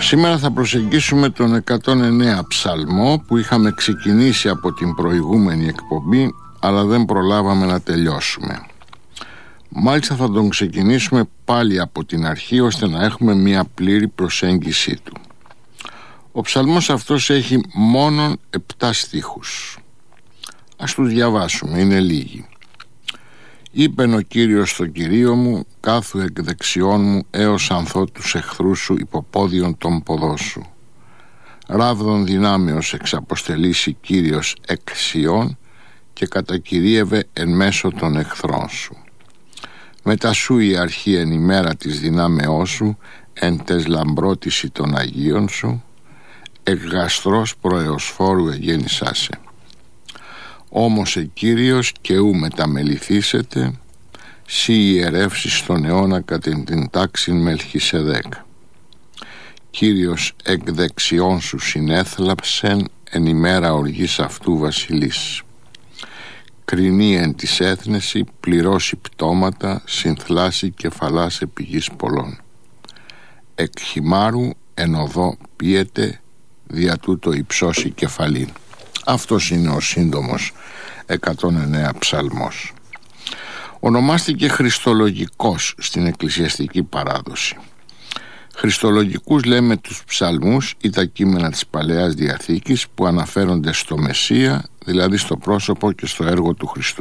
Σήμερα θα προσεγγίσουμε τον 109 ψαλμό που είχαμε ξεκινήσει από την προηγούμενη εκπομπή, αλλά δεν προλάβαμε να τελειώσουμε. Μάλιστα θα τον ξεκινήσουμε πάλι από την αρχή, ώστε να έχουμε μια πλήρη προσέγγιση του. Ο ψαλμός αυτός έχει μόνον 7 στίχους. Ας τους διαβάσουμε, είναι λίγοι. «Είπεν ο Κύριος στο Κυρίο μου, κάθου εκ δεξιών μου, έως ανθώ τους εχθρούς σου υποπόδιον των ποδών σου. Ράβδον δυνάμεως εξαποστελήσει Κύριος εκ Σιών και κατακυρίευε εν μέσω των εχθρών σου. Μετά σου η αρχή εν ημέρα της δυνάμεώς σου, εν τες λαμπρότηση των Αγίων σου, εκ γαστρός προεοσφόρου εγέννησάσε. Όμως Κύριος και ου μεταμεληθήσετε, σύ ιερεύσεις στον αιώνα κατ' την τάξην Μελχισεδέκ. Κύριος εκ δεξιών σου συνέθλαψεν εν ημέρα οργής αυτού βασιλής. Κρινεί εν της έθνεση, πληρώσει πτώματα, συνθλάσει κεφαλάς επί γης πολλών. Εκ χυμάρου εν οδό πίεται, δια τούτο υψώσει κεφαλήν». Αυτός είναι ο σύντομος 109 ψαλμός. Ονομάστηκε χριστολογικός στην εκκλησιαστική παράδοση. Χριστολογικούς λέμε τους ψαλμούς ή τα κείμενα της Παλαιάς Διαθήκης που αναφέρονται στο Μεσσία, δηλαδή στο πρόσωπο και στο έργο του Χριστού.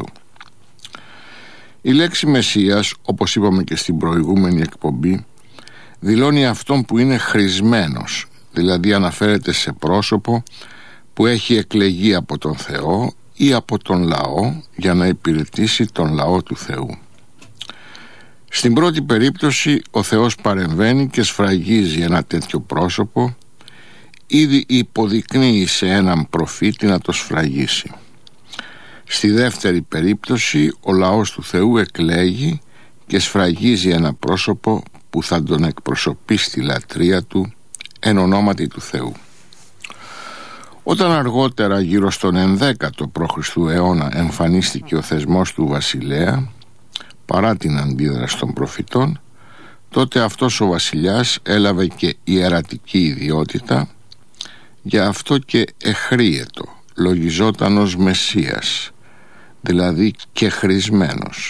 Η λέξη Μεσσίας, όπως είπαμε και στην προηγούμενη εκπομπή, δηλώνει αυτόν που είναι χρησμένος, δηλαδή αναφέρεται σε πρόσωπο που έχει εκλεγεί από τον Θεό ή από τον λαό για να υπηρετήσει τον λαό του Θεού. Στην πρώτη περίπτωση ο Θεός παρεμβαίνει και σφραγίζει ένα τέτοιο πρόσωπο, ήδη υποδεικνύει σε έναν προφήτη να το σφραγίσει. Στη δεύτερη περίπτωση ο λαός του Θεού εκλέγει και σφραγίζει ένα πρόσωπο που θα τον εκπροσωπεί στη λατρεία του εν ονόματι του Θεού. Όταν αργότερα γύρω στον 11ο π.Χ. αιώνα εμφανίστηκε ο θεσμός του βασιλέα, παρά την αντίδραση των προφητών, τότε αυτός ο βασιλιάς έλαβε και ιερατική ιδιότητα, γι' αυτό και εχρίετο, λογιζόταν ως Μεσσίας, δηλαδή και χρησμένος.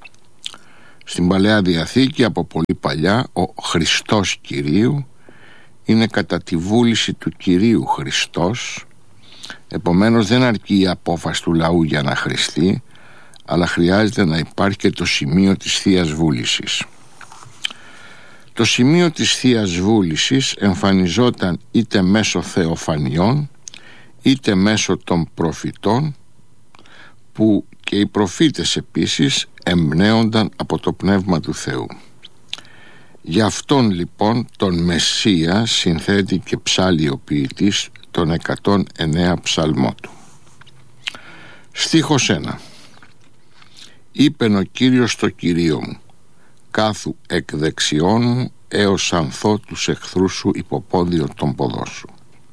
Στην Παλαιά Διαθήκη από πολύ παλιά ο Χριστός Κυρίου είναι κατά τη βούληση του Κυρίου Χριστός, επομένως δεν αρκεί η απόφαση του λαού για να χρηστεί, αλλά χρειάζεται να υπάρχει και το σημείο της Θείας Βούλησης. Το σημείο της Θείας Βούλησης εμφανιζόταν είτε μέσω θεοφανιών είτε μέσω των προφητών, που και οι προφήτες επίσης εμπνέονταν από το Πνεύμα του Θεού. Γι' αυτόν λοιπόν τον Μεσσία συνθέτει και ψάλλει ο ποιητής τον 109 ψαλμό του. Στίχος 1. «Είπεν ο Κύριος στο Κυρίο μου, κάθου εκ δεξιών μου, έως ανθώ τους εχθρούς σου υποπόδιον των ποδών σου».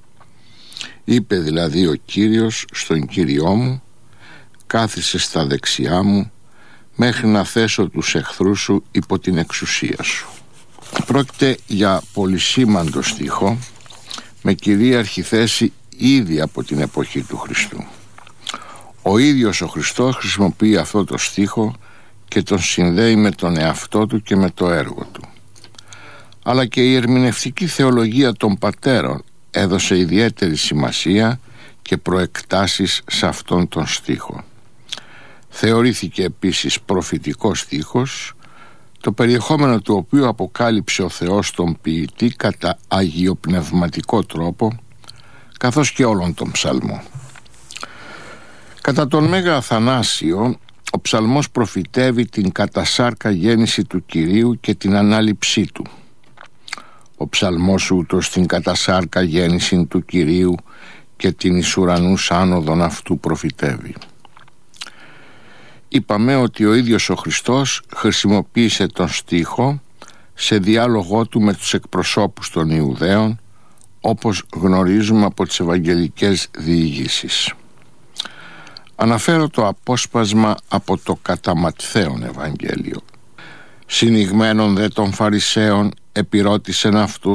Είπε δηλαδή ο Κύριος στον Κύριό μου, κάθισε στα δεξιά μου, μέχρι να θέσω τους εχθρούς σου υπό την εξουσία σου. Πρόκειται για πολυσήμαντο στίχο, με κυρίαρχη θέση ήδη από την εποχή του Χριστού. Ο ίδιος ο Χριστός χρησιμοποιεί αυτό το στίχο και τον συνδέει με τον εαυτό του και με το έργο του. Αλλά και η ερμηνευτική θεολογία των πατέρων έδωσε ιδιαίτερη σημασία και προεκτάσεις σε αυτόν τον στίχο. Θεωρήθηκε επίσης προφητικός στίχος, το περιεχόμενο του οποίου αποκάλυψε ο Θεός τον ποιητή κατά αγιοπνευματικό τρόπο, καθώς και όλον τον ψαλμό. Κατά τον Μέγα Αθανάσιο, ο ψαλμός προφητεύει την κατασάρκα γέννηση του Κυρίου και την ανάληψή του. Ο ψαλμός ούτως την κατασάρκα γέννηση του Κυρίου και την εις ουρανούς άνοδον αυτού προφητεύει. Είπαμε ότι ο ίδιος ο Χριστός χρησιμοποίησε τον στίχο σε διάλογό του με τους εκπροσώπους των Ιουδαίων, όπως γνωρίζουμε από τις Ευαγγελικές διηγήσεις. Αναφέρω το απόσπασμα από το κατά Ματθαίον Ευαγγέλιο. «Συνηγμένων δε των Φαρισαίων επιρώτησεν αυτούς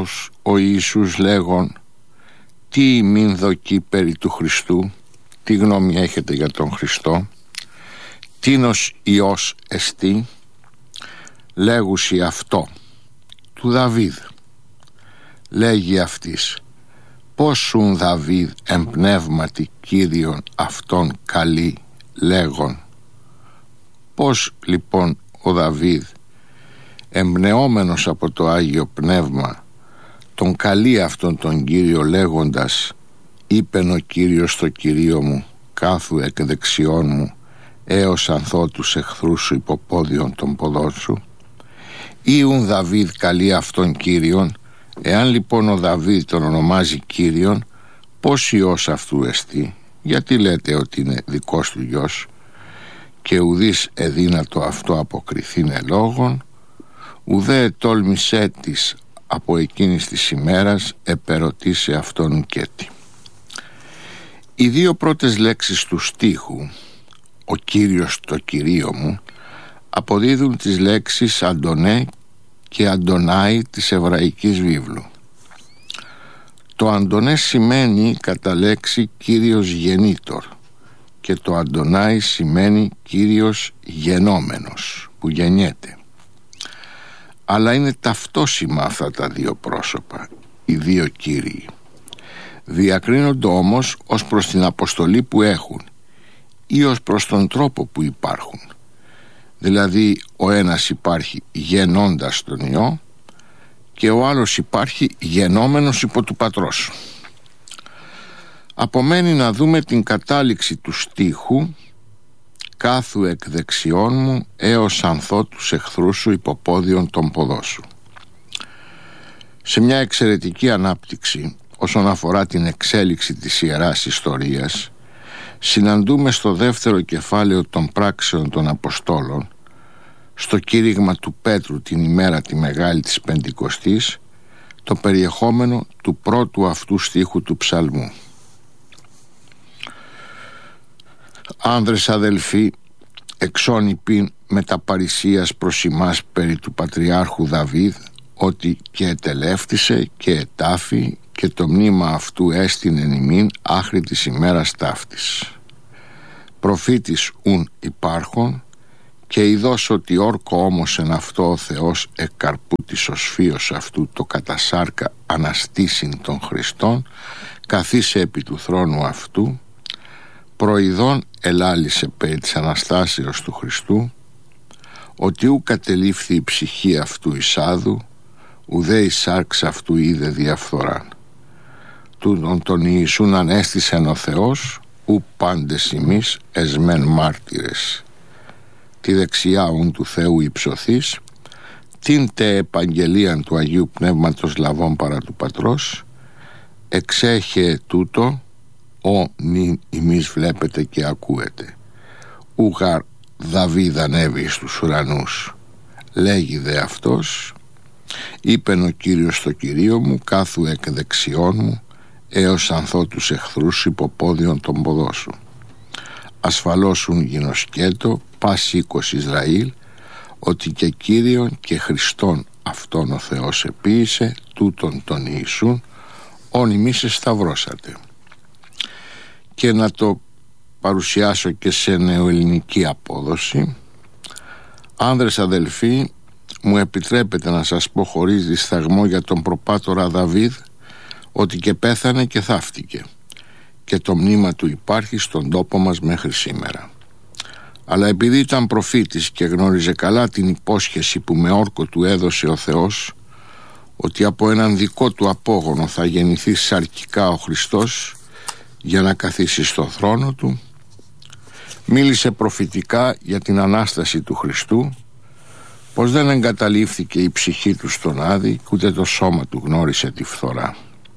ο Ιησούς λέγον, τι μην δοκεί περί του Χριστού, τι γνώμη έχετε για τον Χριστό, τίνος Υιός εστί, λέγουσι αυτό, του Δαβίδ. Λέγει αυτής, πώς σουν Δαβίδ εμπνεύματι Κύριον αυτόν καλή λέγον. Πώς λοιπόν ο Δαβίδ, εμπνεόμενος από το Άγιο Πνεύμα, τον καλεί αυτόν τον Κύριο λέγοντας, είπεν ο Κύριος στο Κυρίο μου, κάθου εκ δεξιών μου, έως ανθώ τους εχθρούς σου υποπόδιον των ποδών σου. Ιουν Δαβίδ καλεί αυτόν Κύριον. Εάν λοιπόν ο Δαβίδ τον ονομάζει Κύριον, πώς Υιός αυτού εστί, γιατί λέτε ότι είναι δικός του γιος, και ουδείς εδύνατο αυτό αποκριθήνε λόγων, ουδέ τόλμησέ της από εκείνης της ημέρας επερωτήσει αυτόν ουκέτι. Οι δύο πρώτες λέξεις του στίχου, ο Κύριος το Κυρίο μου, αποδίδουν τις λέξεις Αντωνέ και Αντωνάη της εβραϊκής βίβλου. Το Αντωνέ σημαίνει κατά λέξη Κύριος γεννήτορ και το Αντωνάη σημαίνει Κύριος γενόμενος, που γεννιέται. Αλλά είναι ταυτόσιμα αυτά τα δύο πρόσωπα, οι δύο Κύριοι. Διακρίνονται όμως ως προς την αποστολή που έχουν ή ως προς τον τρόπο που υπάρχουν. Δηλαδή ο ένας υπάρχει γεννώντας τον Υιό και ο άλλος υπάρχει γεννόμενος υπό του πατρός. Απομένει να δούμε την κατάληξη του στίχου, κάθου εκ δεξιών μου έως ανθώ τους εχθρούς σου υποπόδιον των ποδών σου. Σε μια εξαιρετική ανάπτυξη όσον αφορά την εξέλιξη της Ιεράς Ιστορίας, συναντούμε στο δεύτερο κεφάλαιο των πράξεων των Αποστόλων, στο κήρυγμα του Πέτρου την ημέρα τη μεγάλη της Πεντηκοστής, το περιεχόμενο του πρώτου αυτού στίχου του ψαλμού. Άνδρες αδελφοί, εξώνυπην μεταπαρησίας προς ημάς περί του Πατριάρχου Δαβίδ, ότι και ετελεύτησε και ετάφη και το μνήμα αυτού έστεινεν ημίν άχρη της ημέρας ταύτης. Προφήτης ουν υπάρχον και ειδός ότι όρκο όμως εν αυτό ο Θεός εκ καρπού της οσφίως αυτού το κατασάρκα αναστήσιν των Χριστών, καθίσε επί του θρόνου αυτού, προειδών ελάλησε περί της Αναστάσεως του Χριστού, ότι ου κατελήφθη η ψυχή αυτού εισάδου, ουδέ η σάρξ αυτού είδε διαφθοράν. Τούτον τον Ιησούν ανέστησεν ο Θεός, ου πάντες ημείς εσμέν μάρτυρες. Τη δεξιά ουν του Θεού υψωθείς, την τε επαγγελίαν του Αγίου Πνεύματος λαβών παρά του Πατρός, εξέχε τούτο, νυν ημείς βλέπετε και ακούετε. Ουγαρ Δαβίδ ανέβη στους ουρανούς, λέγει δε αυτός, είπεν ο Κύριος στο Κυρίο μου, κάθου εκ δεξιών μου, έως ανθώ τους εχθρούς υποπόδιον των ποδών σου. Ασφαλώσουν γινωσκέτο πας οίκος Ισραήλ, ότι και Κύριον και Χριστόν αυτόν ο Θεός επίησε, τούτον τον Ιησούν, όν ημείς εσταυρώσατε. Και να το παρουσιάσω και σε νεοελληνική απόδοση. Άνδρες αδελφοί, μου επιτρέπετε να σας πω χωρίς δισταγμό για τον προπάτορα Δαβίδ, ότι και πέθανε και θαύτηκε και το μνήμα του υπάρχει στον τόπο μας μέχρι σήμερα. Αλλά επειδή ήταν προφήτης και γνώριζε καλά την υπόσχεση που με όρκο του έδωσε ο Θεός, ότι από έναν δικό του απόγονο θα γεννηθεί σαρκικά ο Χριστός για να καθίσει στο θρόνο του, μίλησε προφητικά για την Ανάσταση του Χριστού, πως δεν εγκαταλείφθηκε η ψυχή του στον Άδη, ούτε το σώμα του γνώρισε τη φθορά.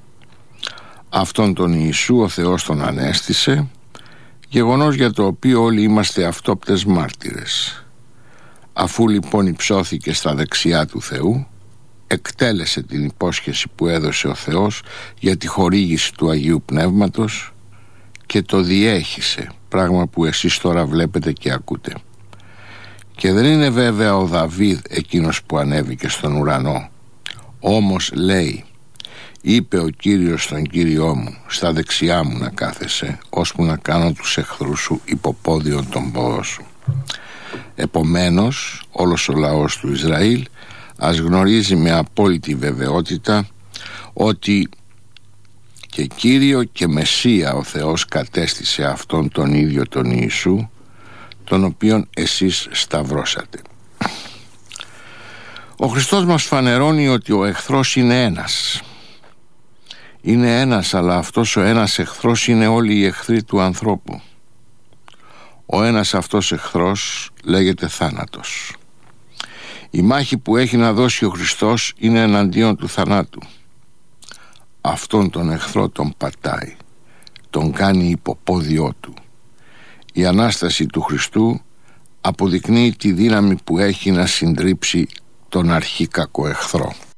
Αυτόν τον Ιησού ο Θεός τον ανέστησε, γεγονός για το οποίο όλοι είμαστε αυτόπτες μάρτυρες. Αφού λοιπόν υψώθηκε στα δεξιά του Θεού, εκτέλεσε την υπόσχεση που έδωσε ο Θεός για τη χορήγηση του Αγίου Πνεύματος και το διέχισε, πράγμα που εσείς τώρα βλέπετε και ακούτε. Και δεν είναι βέβαια ο Δαβίδ εκείνος που ανέβηκε στον ουρανό, όμως λέει, Είπε ο Κύριος στον Κύριό μου, στα δεξιά μου να κάθεσαι, ώσπου να κάνω τους εχθρούς σου υποπόδιον των πόδων σου. Επομένως, όλος ο λαός του Ισραήλ ας γνωρίζει με απόλυτη βεβαιότητα ότι και Κύριο και Μεσσία ο Θεός κατέστησε αυτόν τον ίδιο τον Ιησού, τον οποίον εσείς σταυρώσατε. Ο Χριστός μας φανερώνει ότι ο εχθρός είναι ένας. Είναι ένας, αλλά αυτός ο ένας εχθρός είναι όλοι οι εχθροί του ανθρώπου. Ο ένας αυτός εχθρός λέγεται θάνατος. Η μάχη που έχει να δώσει ο Χριστός είναι εναντίον του θανάτου. Αυτόν τον εχθρό τον πατάει, τον κάνει υποπόδιό του. Η Ανάσταση του Χριστού αποδεικνύει τη δύναμη που έχει να συντρίψει τον αρχικακό εχθρό.